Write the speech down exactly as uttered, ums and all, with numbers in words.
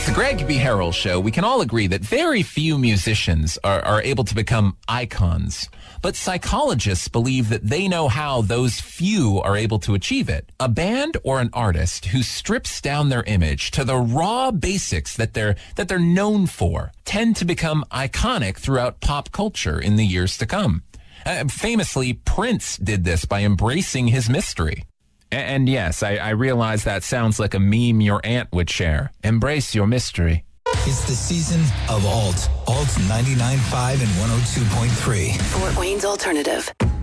The Greg B. Harrell Show, we can all agree that very few musicians are, are able to become icons. But psychologists believe that they know how those few are able to achieve it. A band or an artist who strips down their image to the raw basics that they're that they're known for tend to become iconic throughout pop culture in the years to come. Uh, famously, Prince did this by embracing his mystery. And yes, I, I realize that sounds like a meme your aunt would share. Embrace your mystery. It's the season of Alt. Alt ninety-nine point five and one oh two point three. Fort Wayne's Alternative.